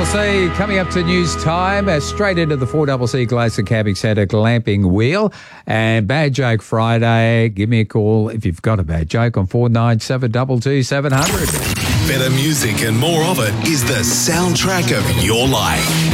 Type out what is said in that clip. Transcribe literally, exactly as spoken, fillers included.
C coming up to news time. Uh, straight into the four C C Glacier Camping Centre Glamping Wheel. And Bad Joke Friday. Give me a call if you've got a bad joke on four nine seven two two seven zero zero. Better music and more of it is the soundtrack of your life.